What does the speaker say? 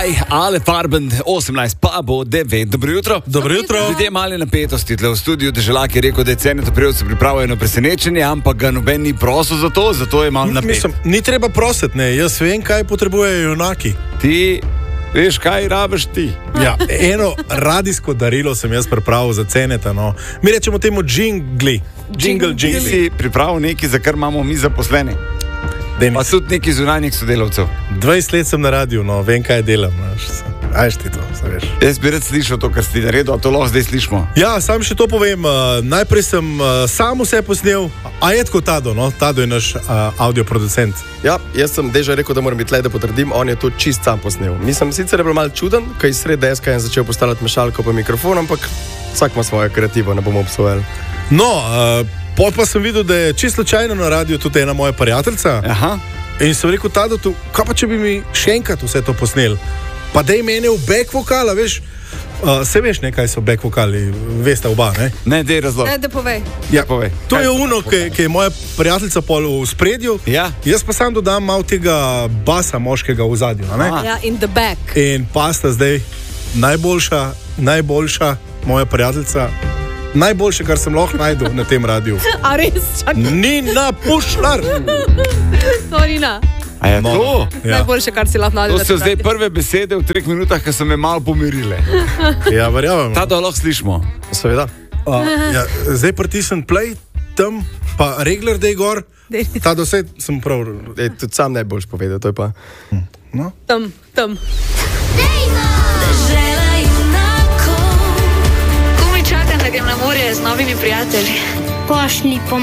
Kaj, Ale Farben, 18, pa bo 9. Dobro jutro. Dobro jutro. Ljudje male napetosti tle v studiu, Deželak je rekel, da je Cene Toprevc pripravljajo na presenečenje, ampak ga noben ni prosil za to, zato je malo napet. Mislim, ni treba prositi, ne, jaz vem, kaj potrebujejo junaki. Ti veš, kaj rabiš ti. Ja, eno radijsko darilo sem jaz pripravil za Ceneta, no. Mi rečemo temu džingli. Jingle. Ti si pripravil nekaj, za kar imamo mi zaposlene. Pa tudi neki zunanjih sodelavcev. 20 let sem na radiju, no, vem, kaj delam. Ajš ti to, veš. Jaz bi rad slišal to, kar si naredil, a to lahko zdaj slišimo. Ja, sam še to povem. Najprej sem sam vse posnel, a je tako Tado, no? Tado je naš audioproducent. Ja, jaz sem Deža rekel, da moram biti tle, da potrdim, on je to čist sam posnel. Mislim, sicer je bil malo čuden, kaj sred deska je začel postavljati mešalko pa mikrofon, ampak vsak ima svojo kreativo, ne bomo obsojali. No, pot pa sem videl, da je čisto slučajno na radiju tudi ena moja prijateljica. Aha. In sem rekel, Tado, kaj pa če bi mi še enkrat vse to posnel? Pa dej mene v back vokala, veš? Se veš, ne, kaj so back vokali, veste oba, ne? Ne, dej razlog. Ne, da povej. Ja, povej. To je ono, ki je moja prijateljica pol v spredju, Ja. jaz pa sam dodam malo tega basa moškega v zadju, a ne? Ja, in the back. In pa sta zdaj najboljša moja prijateljica, najboljše, kar sem lahko najdel na tem radiju. A res, čakaj, Nina Pušlar. to Nina. A je to? Ja. Najboljše, kar si lahko najdel. To so zdaj prve besede v 3 minutah, ki so me malo pomirile. Ja, verjamem. Ta da lahko slišimo. Seveda. Ja, zdaj pritisnem play, tam pa regler, da je gor. Ta dosed sem prav. Tudi sam najboljš povedal, to je pa. No? Tam. Dežela junakov. Komaj čakam, da grem na morje z novimi prijatelji. Pošli po